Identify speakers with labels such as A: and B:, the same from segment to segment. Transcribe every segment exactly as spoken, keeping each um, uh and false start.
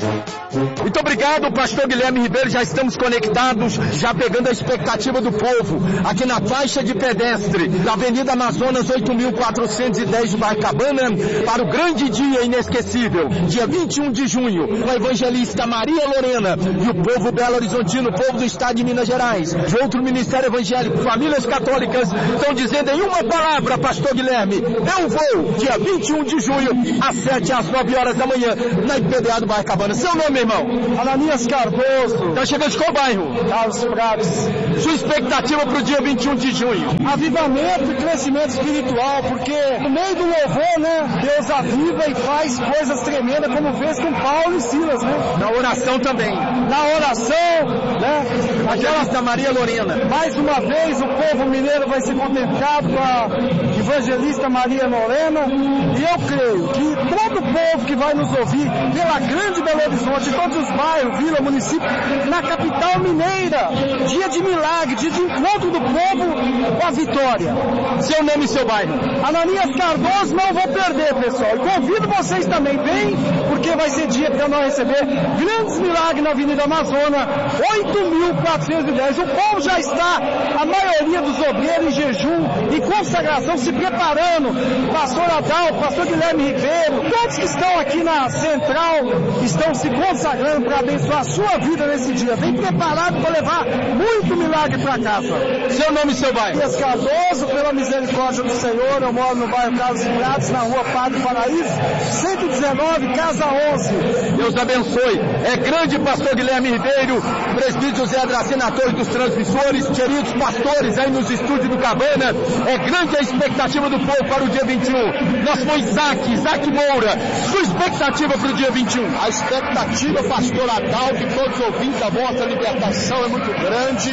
A: Muito obrigado, pastor Guilherme Ribeiro. Já estamos conectados, já pegando a expectativa do povo aqui na faixa de pedestre da Avenida Amazonas oito mil quatrocentos e dez de Barcabana, para o grande dia inesquecível, dia vinte e um de junho, com a evangelista Maria Lorena e o povo Belo Horizontino, o povo do estado de Minas Gerais, de outro ministério evangélico, famílias católicas, estão dizendo em uma palavra, pastor Guilherme: eu vou, dia vinte e um de junho, às sete às nove horas da manhã, na I P D A do Barcabana. Seu nome, irmão?
B: Ananias Cardoso.
A: Tá chegando de qual bairro?
B: Carlos Prados.
A: Sua expectativa para o dia vinte e um de junho?
B: Avivamento e crescimento espiritual, porque no meio do louvor, né, Deus aviva e faz coisas tremendas, como fez com Paulo e Silas, né?
A: Na oração também.
B: Na oração, né?
A: Evangelista Maria Lorena.
B: Mais uma vez o povo mineiro vai ser contemplado com a evangelista Maria Lorena, e eu creio que todo o povo que vai nos ouvir pela grande Belo Horizonte, de todos os bairros, vila, município, na capital mineira, dia de milagre, dia de encontro do povo com a vitória.
A: Seu nome e seu bairro?
B: Ananias Cardoso, não vou perder, pessoal. E convido vocês também, bem, porque vai ser dia para nós receber grandes milagres na Avenida Amazonas, oito mil quatrocentos e dez. O povo já está, a maioria dos obreiros, em jejum e consagração, se preparando. Pastor Adalto, pastor Guilherme Ribeiro, todos que estão aqui na central estão se consagrando para abençoar a sua vida nesse dia. Vem preparado para levar muito milagre para casa.
A: Seu nome e seu bairro?
B: Dias Cardoso, pela misericórdia do Senhor, eu moro no bairro Carlos Prados, na rua Padre Paraíso, cento e dezenove, casa onze.
A: Deus abençoe. É grande, pastor Guilherme Ribeiro, presbítero José Adracena, atores dos transmissores, queridos pastores aí nos estúdios do Cabana. É grande a expectativa do povo para o dia vinte e um. Nós foi Isaac, Isaac Moura. Sua expectativa para o dia vinte e um?
C: A expectativa, pastor Adalto, que todos ouvintes da vossa libertação é muito grande.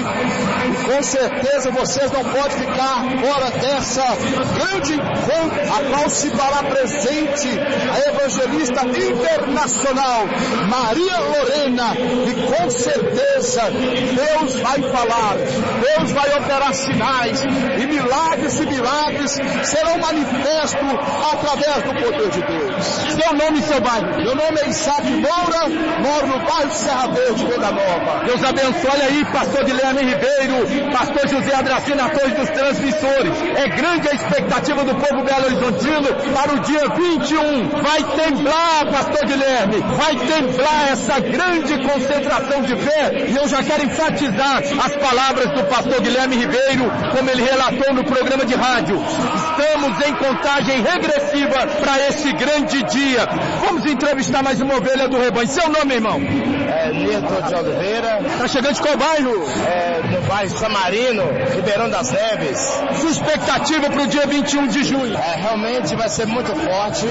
C: E com certeza vocês não podem ficar fora dessa grande encontro, a qual se fará presente a evangelista internacional Maria Lorena. E com certeza Deus vai falar, Deus vai operar sinais, e milagres e milagres serão manifestos através do poder de Deus.
A: Seu nome e seu bairro?
C: Meu nome é Isaac Moura, moro no bairro Serra Verde, Venda Nova.
A: Deus abençoe aí, pastor Guilherme Ribeiro, pastor José Adracena, atores dos transmissores. É grande a expectativa do povo Belo Horizontino para o dia vinte e um. Vai temblar, pastor Guilherme, vai temblar essa grande concentração de fé. E eu já quero enfatizar as palavras do pastor Guilherme Ribeiro, como ele relatou no programa de rádio. Estamos em contagem regressiva para esse grande dia. Vamos entrevistar mais uma ovelha do rebanho. Seu nome, irmão?
D: É Nilton de Oliveira.
A: Tá chegando de qual bairro?
D: É, do bairro Samarino, Ribeirão das Neves.
A: Sua expectativa para o dia vinte e um de junho?
D: É, realmente vai ser muito forte,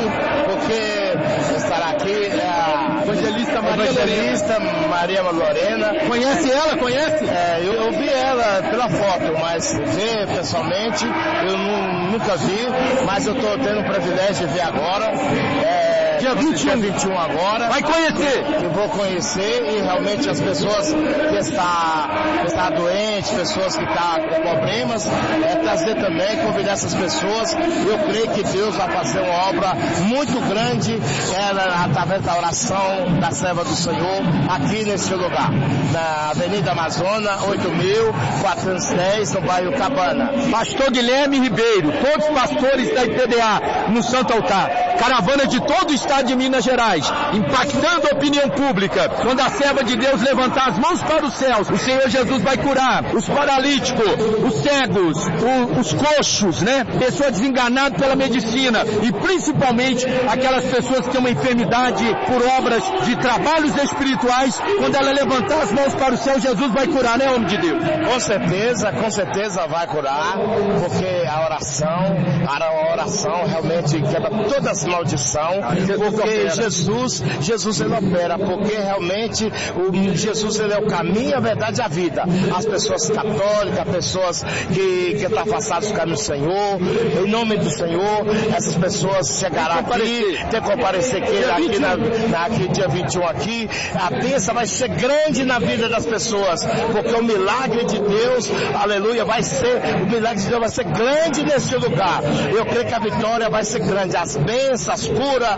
D: porque estará aqui é a
A: evangelista Maria
D: evangelista
A: Lorena.
D: Maria Lorena.
A: Conhece ela? Conhece?
D: É, eu, eu vi ela pela foto, mas ver pessoalmente eu nu, nunca vi, mas eu estou tendo o privilégio de ver agora. É,
A: dia vinte e um.
D: vinte e um agora.
A: Vai conhecer?
D: Eu vou conhecer, e realmente as pessoas que estão que está doentes, pessoas que estão com problemas, é, trazer também, convidar essas pessoas. Eu creio que Deus vai fazer uma obra muito grande, ela, através da oração da serva do Senhor, aqui nesse lugar, na Avenida Amazonas, oito mil quatrocentos e dez, no bairro Cabana.
A: Pastor Guilherme Ribeiro, todos os pastores da I P D A no Santo Altar, caravana de todo o estado de Minas Gerais, impactando a opinião pública. Quando a serva de Deus levantar as mãos para os céus, o Senhor Jesus vai curar os paralíticos, os cegos, o, os coxos, né? Pessoas desenganadas pela medicina, e principalmente aquelas pessoas que têm uma enfermidade por obras de trabalhos espirituais. Quando ela levantar as mãos para o céu, Jesus vai curar, né, homem de Deus?
D: Com certeza, com certeza vai curar, porque a oração, a oração realmente quebra todas as maldições, porque Jesus, Jesus ele opera, porque realmente o Jesus ele é o caminho, a verdade e a vida. As pessoas católicas, pessoas que que estão afastadas do caminho do Senhor, em nome do Senhor, essas pessoas chegarão aqui, tem que comparecer aqui, aqui, na, na, aqui dia vinte e um aqui, a bênção vai ser grande na vida das pessoas, porque o milagre de Deus, aleluia, vai ser, o milagre de Deus vai ser grande nesse lugar. Eu creio que a vitória vai ser grande, as bênçãos, as curas,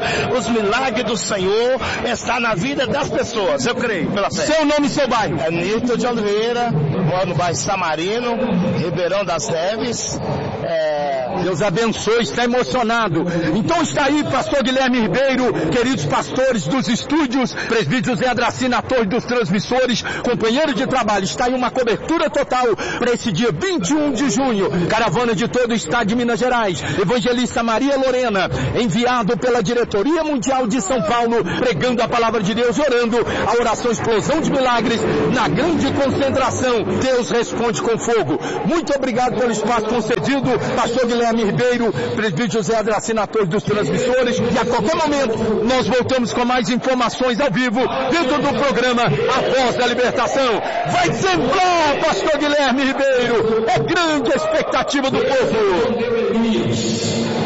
D: os milagres do Senhor estão na vida das pessoas, eu creio, pela fé.
A: Seu nome e seu bairro?
D: É Nilton de Oliveira, moro no bairro Samarino, Ribeirão das Neves. É...
A: Deus abençoe, está emocionado. Então está aí, pastor Guilherme Ribeiro, queridos pastores dos estúdios, presbítero José Adracina, ator dos transmissores, companheiro de trabalho, está aí uma cobertura total para esse dia vinte e um de junho, caravana de todo o estado de Minas Gerais, evangelista Maria Lorena, enviado pela Diretoria Mundial de São Paulo, pregando a palavra de Deus, orando a oração Explosão de Milagres, na grande concentração, Deus responde com fogo. Muito obrigado pelo espaço concedido, pastor Guilherme Ribeiro, presbítero José Adracina, ator dos transmissores, e a qualquer momento nós voltamos com mais informações ao vivo, dentro do programa A Voz da Libertação. Vai sembrar, pastor Guilherme Ribeiro, é grande a expectativa do povo.